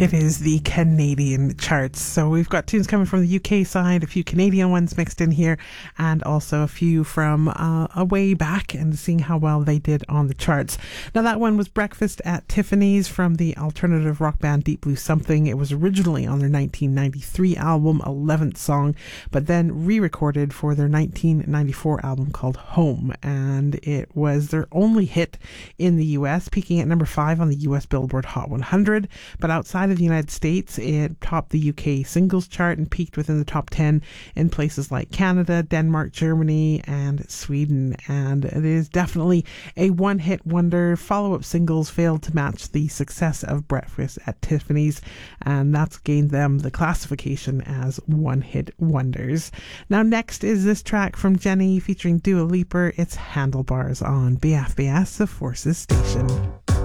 It is the Canadian charts. So we've got tunes coming from the UK side, a few Canadian ones mixed in here, and also a few from a way back, and seeing how well they did on the charts. Now that one was Breakfast at Tiffany's from the alternative rock band Deep Blue Something. It was originally on their 1993 album, 11th Song, but then re-recorded for their 1994 album called Home. And it was their only hit in the US, peaking at number 5 on the US Billboard Hot 100. But outside of the United States, it topped the UK singles chart and peaked within the top 10 in places like Canada, Denmark, Germany, and Sweden. And it is definitely a one-hit wonder. Follow-up singles failed to match the success of Breakfast at Tiffany's, and that's gained them the classification as one-hit wonders. Now next is this track from Jenny featuring Dua Lipa. It's Handlebars on BFBS, the Forces Station.